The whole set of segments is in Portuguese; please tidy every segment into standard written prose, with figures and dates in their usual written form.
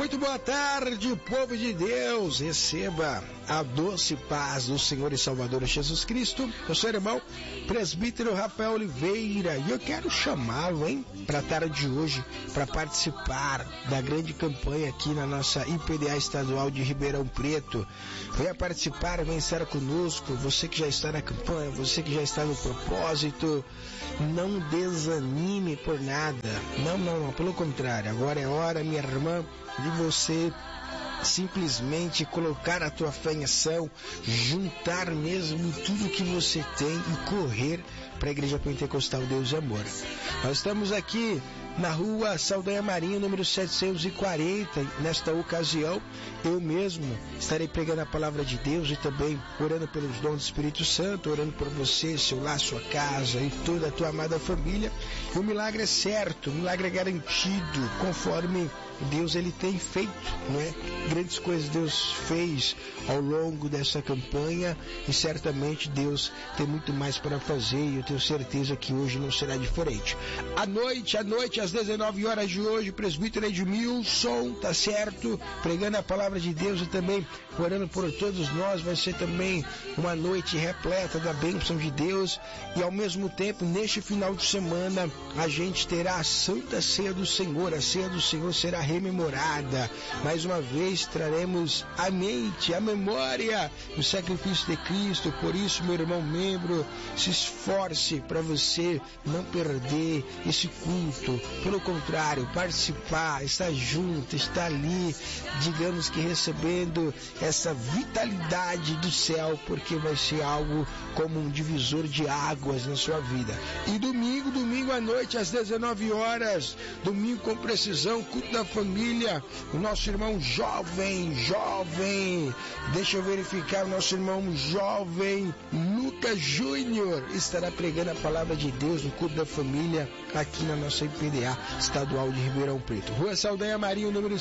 Muito boa tarde, povo de Deus. Receba a doce paz do Senhor e Salvador Jesus Cristo. Eu sou o irmão presbítero Rafael Oliveira e eu quero chamá-lo, para a tarde de hoje, para participar da grande campanha aqui na nossa IPDA estadual de Ribeirão Preto. Venha participar, venha estar conosco. Você que já está na campanha, você que já está no propósito, não desanime por nada. Não, pelo contrário. Agora é hora, minha irmã, de você simplesmente colocar a tua fé em ação, juntar mesmo tudo que você tem e correr para a Igreja Pentecostal Deus e Amor. Nós estamos aqui na rua Saldanha Marinho, número 740. Nesta ocasião, eu mesmo estarei pregando a palavra de Deus e também orando pelos dons do Espírito Santo, orando por você, seu lar, sua casa e toda a tua amada família. E o milagre é certo, o milagre é garantido, conforme Deus ele tem feito, não é? Grandes coisas Deus fez ao longo dessa campanha e certamente Deus tem muito mais para fazer e eu tenho certeza que hoje não será diferente. À noite, às 19 horas de hoje, o presbítero Edmilson, tá certo? Pregando a palavra de Deus e também orando por todos nós. Vai ser também uma noite repleta da bênção de Deus e ao mesmo tempo, neste final de semana, a gente terá a Santa Ceia do Senhor. A Ceia do Senhor será rememorada. Mais uma vez traremos à mente, à memória o sacrifício de Cristo. Por isso, meu irmão membro, se esforce para você não perder esse culto. Pelo contrário, participar, estar junto, estar ali, digamos que recebendo essa vitalidade do céu, porque vai ser algo como um divisor de águas na sua vida. E domingo à noite às 19 horas, domingo com precisão, culto da família, o nosso irmão jovem, deixa eu verificar, o nosso irmão jovem Lucas Júnior estará pregando a palavra de Deus no culto da família aqui na nossa IPDA estadual de Ribeirão Preto. Rua Saldanha Marinho, número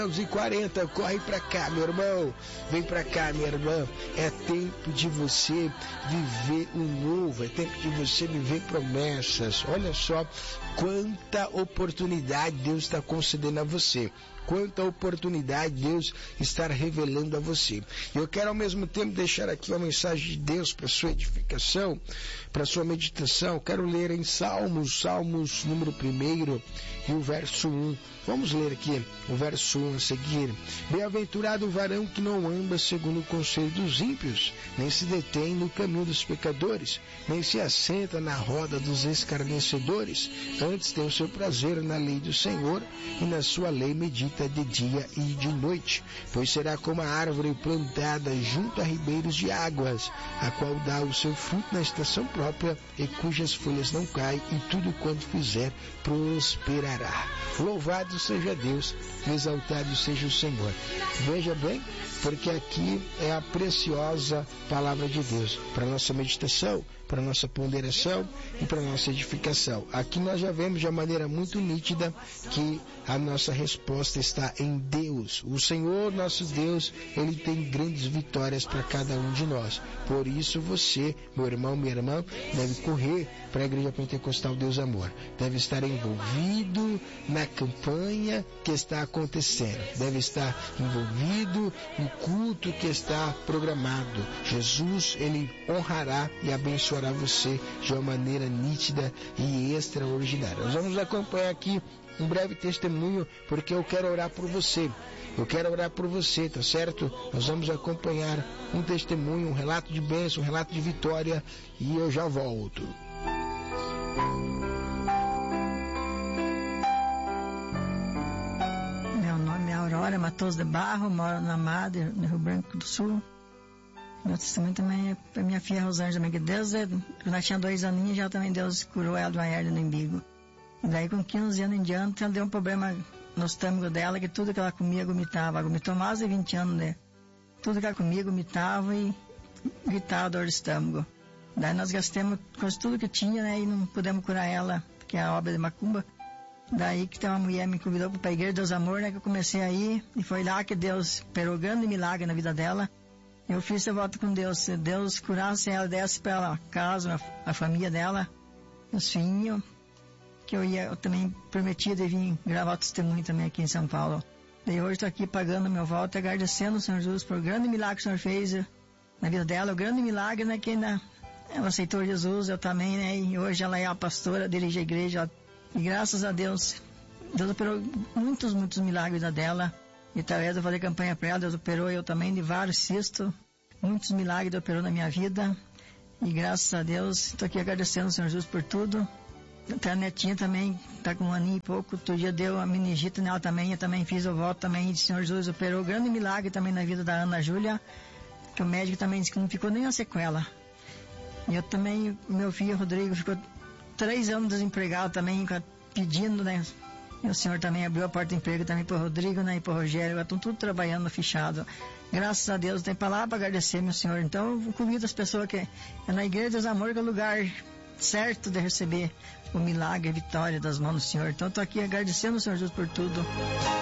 740. Corre pra cá, meu irmão. Vem pra cá, minha irmã. É tempo de você viver o novo. É tempo de você viver promessas. Olha só quanta oportunidade Deus está concedendo a você. Quanta oportunidade Deus está revelando a você. Eu quero ao mesmo tempo deixar aqui uma mensagem de Deus para sua edificação, para sua meditação. Quero ler em Salmos número 1 e o verso 1. Vamos ler aqui o verso 1 a seguir. Bem-aventurado o varão que não anda segundo o conselho dos ímpios, nem se detém no caminho dos pecadores, nem se assenta na roda dos escarnecedores. Antes tem o seu prazer na lei do Senhor, e na sua lei medita de dia e de noite. Pois será como a árvore plantada junto a ribeiros de águas, a qual dá o seu fruto na estação própria, e cujas folhas não caem, e tudo quanto fizer prosperará. Louvado seja Deus, exaltado seja o Senhor. Veja bem, porque aqui é a preciosa palavra de Deus para nossa meditação, para nossa ponderação e para nossa edificação. Aqui nós já vemos de uma maneira muito nítida que a nossa resposta está em Deus. O Senhor, nosso Deus, Ele tem grandes vitórias para cada um de nós. Por isso você, meu irmão, minha irmã, deve correr para a Igreja Pentecostal Deus Amor. Deve estar envolvido na campanha que está acontecendo. Deve estar envolvido no culto que está programado. Jesus, Ele honrará e abençoará você de uma maneira nítida e extraordinária. Nós vamos acompanhar aqui um breve testemunho, porque eu quero orar por você. Eu quero orar por você, tá certo? Nós vamos acompanhar um testemunho, um relato de bênção, um relato de vitória, e eu já volto. Meu nome é Aurora Matos de Barro, moro na Madre, no Rio Branco do Sul. Meu testemunho também é para minha filha Rosângela, que desde quando ela tinha 2 aninhos, já também Deus curou ela de uma hernia no umbigo. E daí com 15 anos em diante, ela deu um problema no estômago dela, que tudo que ela comia vomitava. Ela vomitou mais de 20 anos, né? Tudo que ela comia vomitava e gritava dor de estômago. Daí nós gastamos quase tudo que tinha, né? E não pudemos curar ela, porque é a obra de macumba. Daí que tem uma mulher me convidou para a Igreja Deus Amor, né? Que eu comecei a ir, e foi lá que Deus operou grande milagre na vida dela. Eu fiz essa volta com Deus. Se Deus curasse ela, desse para ela a casa, a família dela, os filhinhos, que eu também prometia de vir gravar o testemunho também aqui em São Paulo. E hoje estou aqui pagando meu voto, agradecendo o Senhor Jesus por o grande milagre que o Senhor fez na vida dela, o grande milagre, né, que ela aceitou Jesus, eu também, né, e hoje ela é a pastora, dirige a igreja, e graças a Deus, Deus operou muitos milagres na dela, e através de fazer campanha para ela, Deus operou eu também de vários cistos, muitos milagres Deus operou na minha vida, e graças a Deus, estou aqui agradecendo o Senhor Jesus por tudo. Até a netinha também está com 1 ano e pouco, outro dia deu a meningite nela também, eu também fiz o voto também, e o Senhor Jesus operou grande milagre também na vida da Ana Júlia, que o médico também disse que não ficou nem a sequela. E eu também, meu filho Rodrigo ficou 3 anos desempregado também, pedindo, né? E o Senhor também abriu a porta de emprego também para o Rodrigo, né? E para o Rogério, estão tudo trabalhando fichado. Graças a Deus, tem palavra para agradecer, meu Senhor. Então, eu convido as pessoas que é na Igreja dos Amor, que é o lugar certo de receber o milagre, a vitória das mãos do Senhor. Então, estou aqui agradecendo o Senhor Jesus por tudo.